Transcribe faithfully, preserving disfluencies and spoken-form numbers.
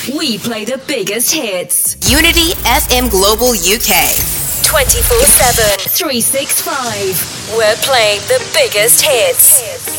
We play the biggest hits. Unity F M Global U K. twenty-four seven, three sixty-five. We're playing the biggest hits.